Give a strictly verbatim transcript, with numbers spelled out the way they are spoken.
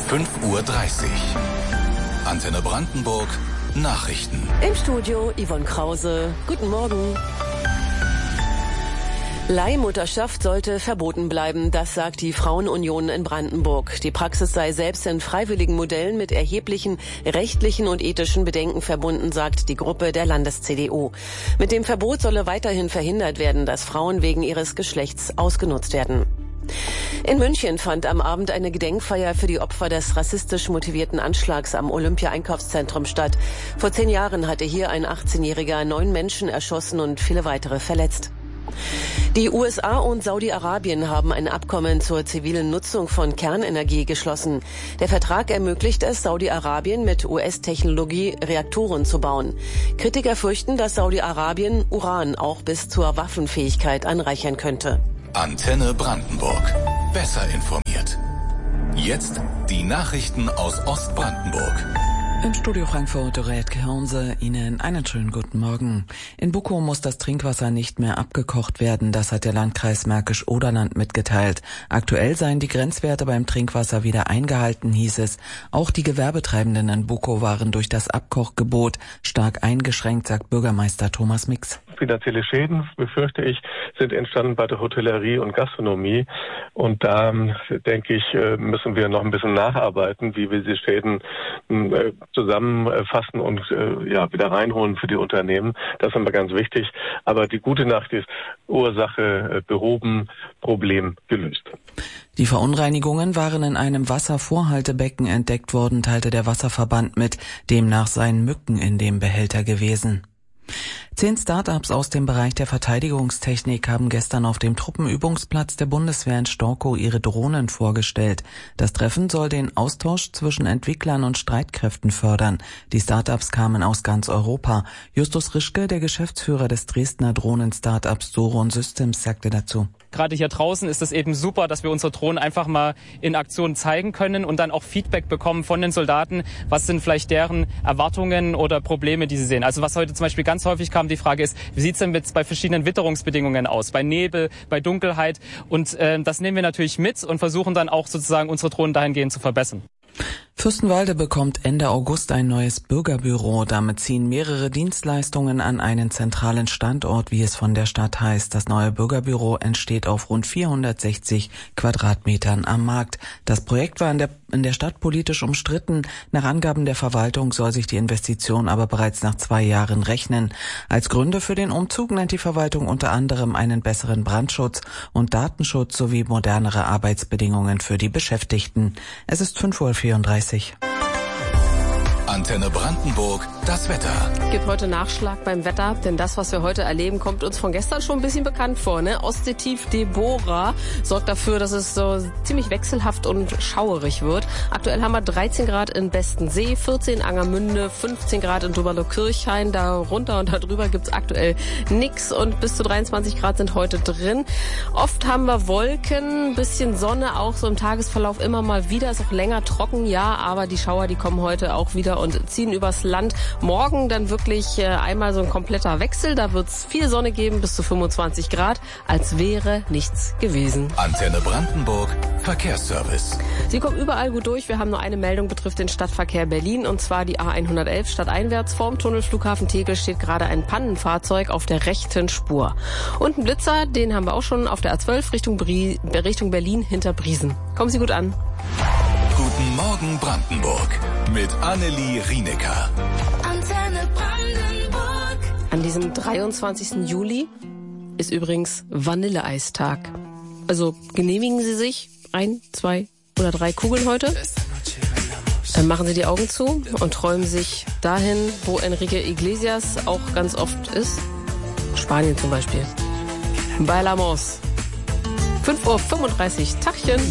fünf Uhr dreißig. Antenne Brandenburg, Nachrichten. Im Studio Yvonne Krause. Guten Morgen. Leihmutterschaft sollte verboten bleiben, das sagt die Frauenunion in Brandenburg. Die Praxis sei selbst in freiwilligen Modellen mit erheblichen rechtlichen und ethischen Bedenken verbunden, sagt die Gruppe der Landes-C D U. Mit dem Verbot solle weiterhin verhindert werden, dass Frauen wegen ihres Geschlechts ausgenutzt werden. In München fand am Abend eine Gedenkfeier für die Opfer des rassistisch motivierten Anschlags am Olympia-Einkaufszentrum statt. Vor zehn Jahren hatte hier ein achtzehnjähriger neun Menschen erschossen und viele weitere verletzt. Die U S A und Saudi-Arabien haben ein Abkommen zur zivilen Nutzung von Kernenergie geschlossen. Der Vertrag ermöglicht es Saudi-Arabien mit U S-Technologie Reaktoren zu bauen. Kritiker fürchten, dass Saudi-Arabien Uran auch bis zur Waffenfähigkeit anreichern könnte. Antenne Brandenburg. Besser informiert. Jetzt die Nachrichten aus Ostbrandenburg. Im Studio Frankfurt, Dorette Hirnse, Ihnen einen schönen guten Morgen. In Bukow muss das Trinkwasser nicht mehr abgekocht werden, das hat der Landkreis Märkisch-Oderland mitgeteilt. Aktuell seien die Grenzwerte beim Trinkwasser wieder eingehalten, hieß es. Auch die Gewerbetreibenden in Bukow waren durch das Abkochgebot stark eingeschränkt, sagt Bürgermeister Thomas Mix. Finanzielle Schäden, befürchte ich, sind entstanden bei der Hotellerie und Gastronomie. Und da, denke ich, müssen wir noch ein bisschen nacharbeiten, wie wir diese Schäden zusammenfassen und ja wieder reinholen für die Unternehmen. Das ist immer ganz wichtig. Aber die gute Nachricht ist, Ursache behoben, Problem gelöst. Die Verunreinigungen waren in einem Wasservorhaltebecken entdeckt worden, teilte der Wasserverband mit. Demnach seien Mücken in dem Behälter gewesen. Zehn Start-ups aus dem Bereich der Verteidigungstechnik haben gestern auf dem Truppenübungsplatz der Bundeswehr in Storkow ihre Drohnen vorgestellt. Das Treffen soll den Austausch zwischen Entwicklern und Streitkräften fördern. Die Start-ups kamen aus ganz Europa. Justus Rischke, der Geschäftsführer des Dresdner Drohnen-Startups Soron Systems, sagte dazu: Gerade hier draußen ist es eben super, dass wir unsere Drohnen einfach mal in Aktion zeigen können und dann auch Feedback bekommen von den Soldaten. Was sind vielleicht deren Erwartungen oder Probleme, die sie sehen? Also was heute zum Beispiel ganz häufig kam, die Frage ist, wie sieht es denn jetzt bei verschiedenen Witterungsbedingungen aus? Bei Nebel, bei Dunkelheit? Und äh, das nehmen wir natürlich mit und versuchen dann auch sozusagen unsere Drohnen dahingehend zu verbessern. Fürstenwalde bekommt Ende August ein neues Bürgerbüro. Damit ziehen mehrere Dienstleistungen an einen zentralen Standort, wie es von der Stadt heißt. Das neue Bürgerbüro entsteht auf rund vierhundertsechzig Quadratmetern am Markt. Das Projekt war in der, in der Stadt politisch umstritten. Nach Angaben der Verwaltung soll sich die Investition aber bereits nach zwei Jahren rechnen. Als Gründe für den Umzug nennt die Verwaltung unter anderem einen besseren Brandschutz und Datenschutz sowie modernere Arbeitsbedingungen für die Beschäftigten. Es ist fünf Uhr vierunddreißig. Antenne Brandenburg, das Wetter. Gibt heute Nachschlag beim Wetter, denn das, was wir heute erleben, kommt uns von gestern schon ein bisschen bekannt vor. Ne? Ostseetief Deborah sorgt dafür, dass es so ziemlich wechselhaft und schauerig wird. Aktuell haben wir dreizehn Grad in Bestensee, vierzehn Angermünde, fünfzehn Grad in Doberlo-Kirchhain. Da runter und da drüber gibt's aktuell nix und bis zu dreiundzwanzig Grad sind heute drin. Oft haben wir Wolken, ein bisschen Sonne auch so im Tagesverlauf immer mal wieder. Ist auch länger trocken, ja, aber die Schauer, die kommen heute auch wieder und ziehen übers Land. Morgen dann wirklich äh, einmal so ein kompletter Wechsel. Da wird es viel Sonne geben, bis zu fünfundzwanzig Grad, als wäre nichts gewesen. Antenne Brandenburg, Verkehrsservice. Sie kommen überall gut durch. Wir haben nur eine Meldung, betrifft den Stadtverkehr Berlin, und zwar die A hundertelf stadteinwärts. Vorm Tunnel Flughafen Tegel steht gerade ein Pannenfahrzeug auf der rechten Spur. Und ein Blitzer, den haben wir auch schon auf der A zwölf Richtung, Brie, Richtung Berlin hinter Briesen. Kommen Sie gut an. Guten Morgen Brandenburg mit Annelie Rienecker. Antenne Brandenburg. An diesem dreiundzwanzigsten Juli ist übrigens Vanilleeistag. Also genehmigen Sie sich ein, zwei oder drei Kugeln heute. Dann machen Sie die Augen zu und träumen sich dahin, wo Enrique Iglesias auch ganz oft ist. Spanien zum Beispiel. Bailamos. fünf Uhr fünfunddreißig, Tachchen.